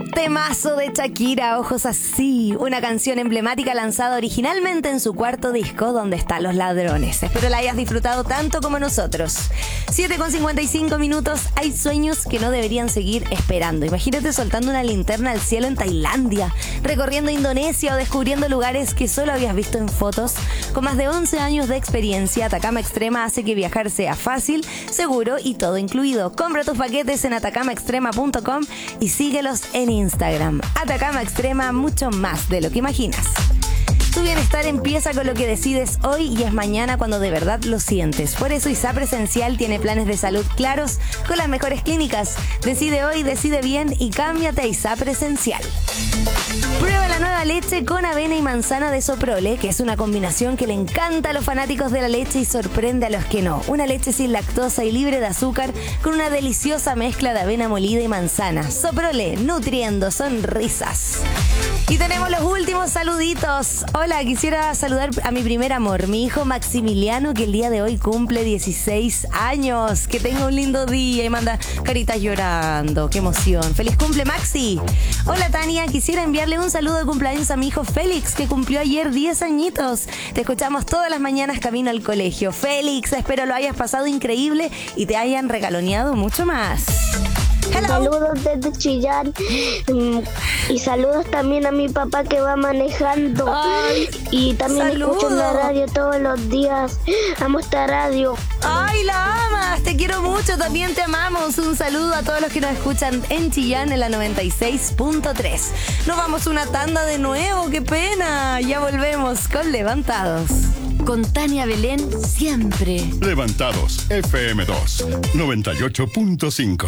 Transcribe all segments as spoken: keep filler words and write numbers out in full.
Temazo de Shakira, Ojos Así, una canción emblemática lanzada originalmente en su cuarto disco, Donde están los ladrones. Espero la hayas disfrutado tanto como nosotros. siete con cincuenta y cinco minutos, hay sueños que no deberían seguir esperando. Imagínate soltando una linterna al cielo en Tailandia, recorriendo Indonesia o descubriendo lugares que solo habías visto en fotos. Con más de once años de experiencia, Atacama Extrema hace que viajar sea fácil, seguro y todo incluido. Compra tus paquetes en atacama extrema punto com y síguelos en Instagram. Instagram. Atacama Extrema, mucho más de lo que imaginas. Tu bienestar empieza con lo que decides hoy y es mañana cuando de verdad lo sientes. Por eso ISAPRE Esencial tiene planes de salud claros con las mejores clínicas. Decide hoy, decide bien y cámbiate a ISAPRE Esencial. Prueba la nueva leche con avena y manzana de Soprole, que es una combinación que le encanta a los fanáticos de la leche y sorprende a los que no. Una leche sin lactosa y libre de azúcar con una deliciosa mezcla de avena molida y manzana. Soprole, nutriendo sonrisas. Y tenemos los últimos saluditos. Hola, quisiera saludar a mi primer amor, mi hijo Maximiliano, que el día de hoy cumple dieciséis años. Que tenga un lindo día y manda caritas llorando. ¡Qué emoción! ¡Feliz cumple, Maxi! Hola, Tania, quisiera enviarle un saludo de cumpleaños a mi hijo Félix, que cumplió ayer diez añitos. Te escuchamos todas las mañanas camino al colegio. Félix, espero lo hayas pasado increíble y te hayan regaloneado mucho más. Hello. Saludos desde Chillán y saludos también a mi papá que va manejando. Ay, y también saludo. Escucho la radio todos los días. Amo esta radio. Ay, la amas, te quiero mucho, también te amamos. Un saludo a todos los que nos escuchan en Chillán en la noventa y seis punto tres. Nos vamos una tanda de nuevo, qué pena. Ya volvemos con Levantados. Con Tania Belén siempre. Levantados, F M dos, noventa y ocho punto cinco.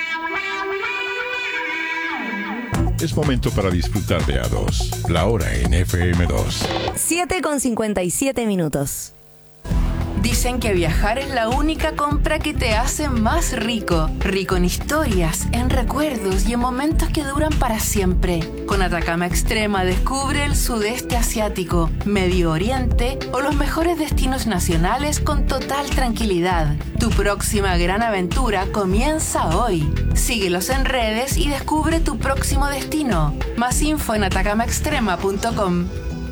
Es momento para disfrutar de A dos. La hora en F M dos. siete con cincuenta y siete minutos. Dicen que viajar es la única compra que te hace más rico. Rico en historias, en recuerdos y en momentos que duran para siempre. Con Atacama Extrema descubre el sudeste asiático, Medio Oriente o los mejores destinos nacionales con total tranquilidad. Tu próxima gran aventura comienza hoy. Síguelos en redes y descubre tu próximo destino. Más info en atacama extrema punto com.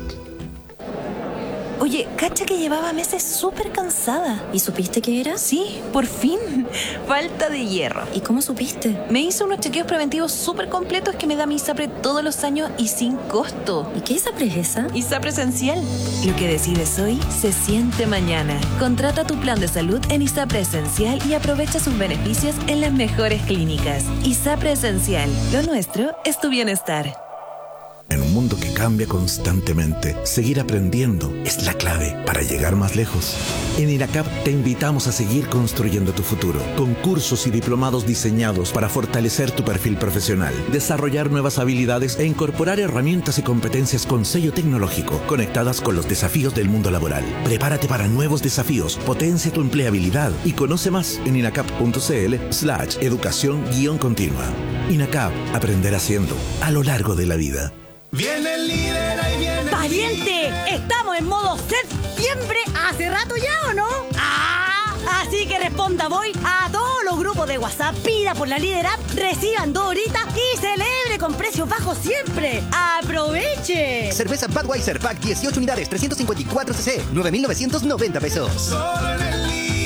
Oye, cacha que llevaba meses súper cansada. ¿Y supiste qué era? Sí, por fin. Falta de hierro. ¿Y cómo supiste? Me hice unos chequeos preventivos súper completos que me da mi ISAPRE todos los años y sin costo. ¿Y qué ISAPRE es esa? ISAPRE Esencial. Lo que decides hoy se siente mañana. Contrata tu plan de salud en ISAPRE Esencial y aprovecha sus beneficios en las mejores clínicas. ISAPRE Esencial. Lo nuestro es tu bienestar. En un mundo que cambia constantemente, seguir aprendiendo es la clave para llegar más lejos. En INACAP te invitamos a seguir construyendo tu futuro, con cursos y diplomados diseñados para fortalecer tu perfil profesional, desarrollar nuevas habilidades e incorporar herramientas y competencias con sello tecnológico, conectadas con los desafíos del mundo laboral. Prepárate para nuevos desafíos, potencia tu empleabilidad y conoce más en inacap.cl slash educación guión continua. INACAP, aprender haciendo, a lo largo de la vida. Viene el líder, ahí viene. ¡Pariente! ¡Estamos en modo septiembre hace rato ya, ¿o no? ¡Ah! Así que responda voy a todos los grupos de WhatsApp, pida por la Líder App, reciban dos horitas y celebre con precios bajos siempre. ¡Aproveche! Cerveza Budweiser Pack dieciocho unidades, trescientos cincuenta y cuatro cc, nueve mil novecientos noventa pesos. Solo en el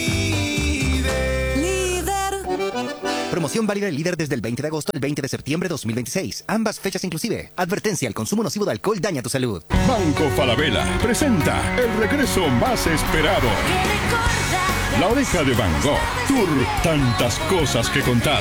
líder. Líder. Promoción válida del Líder desde el veinte de agosto al veinte de septiembre de dos mil veintiséis. Ambas fechas inclusive. Advertencia, el consumo nocivo de alcohol daña tu salud. Banco Falabella presenta el regreso más esperado. La Oreja de Van Gogh. Tour, tantas cosas que contar.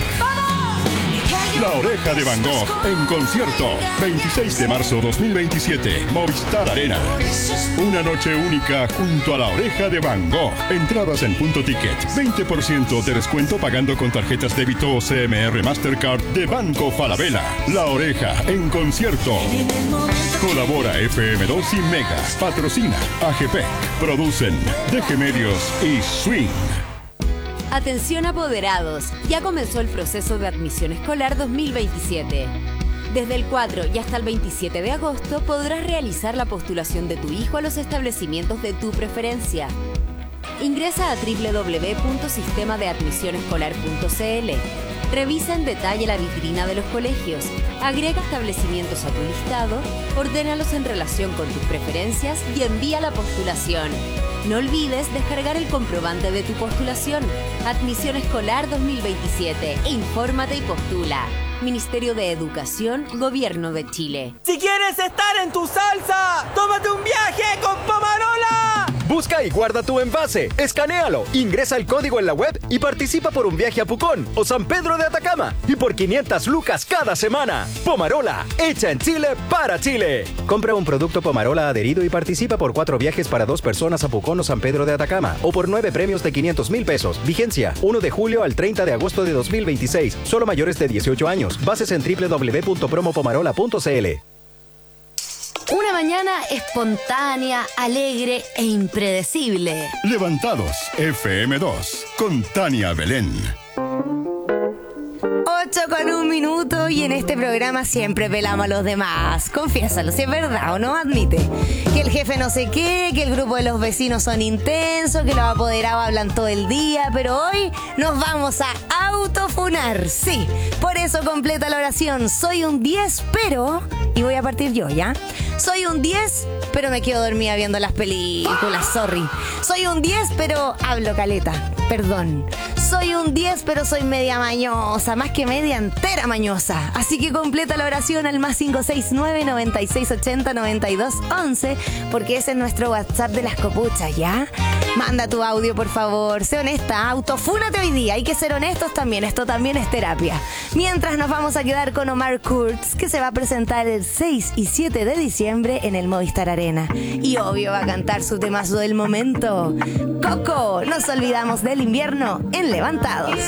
La Oreja de Van Gogh en concierto. veintiséis de marzo dos mil veintisiete. Movistar Arena. Una noche única junto a La Oreja de Van Gogh. Entradas en Punto Ticket. veinte por ciento de descuento pagando con tarjetas débito o C M R Mastercard de Banco Falabella. La Oreja en concierto. Colabora F M dos y Mega. Patrocina A G P. Producen D G Medios y Swing. Atención apoderados, ya comenzó el proceso de admisión escolar dos mil veintisiete. Desde el cuatro y hasta el veintisiete de agosto podrás realizar la postulación de tu hijo a los establecimientos de tu preferencia. Ingresa a doble u doble u doble u punto sistema de admisión escolar punto c l, Revisa en detalle la vitrina de los colegios, agrega establecimientos a tu listado, ordénalos en relación con tus preferencias y envía la postulación. No olvides descargar el comprobante de tu postulación. Admisión Escolar dos mil veintisiete. Infórmate y postula. Ministerio de Educación, Gobierno de Chile. Si quieres estar en tu salsa, tómate un viaje con Pomarola. Busca y guarda tu envase, escanéalo, ingresa el código en la web y participa por un viaje a Pucón o San Pedro de Atacama y por quinientas lucas cada semana. Pomarola, hecha en Chile para Chile. Compra un producto Pomarola adherido y participa por cuatro viajes para dos personas a Pucón o San Pedro de Atacama o por nueve premios de quinientos mil pesos. Vigencia uno de julio al treinta de agosto de dos mil veintiséis. Solo mayores de dieciocho años. Bases en doble u doble u doble u punto promo pomarola punto c l. Una mañana espontánea, alegre e impredecible. Levantados, F M dos, con Tania Belén. ocho con un minuto y en este programa siempre pelamos a los demás. Confiésalo, si es verdad o no, admite. Que el jefe no sé qué, que el grupo de los vecinos son intensos, que los apoderados hablan todo el día, pero hoy nos vamos a autofunar. Sí, por eso completa la oración. Soy un diez, pero... Y voy a partir yo, ¿ya? Soy un diez, pero me quedo dormida viendo las películas, sorry. Soy un diez, pero hablo caleta, perdón. Soy un diez, pero soy media mañosa, más que media entera mañosa. Así que completa la oración al más cinco seis nueve, noventa y seis ochenta, noventa y dos once, porque ese es nuestro WhatsApp de las copuchas, ¿ya? Manda tu audio, por favor. Sé honesta, autofúnate hoy día. Hay que ser honestos también, esto también es terapia. Mientras nos vamos a quedar con Omar Kurtz, que se va a presentar el seis y siete de diciembre en el Movistar Arena. Y obvio va a cantar su temazo del momento. Coco, nos olvidamos del invierno en Levantados.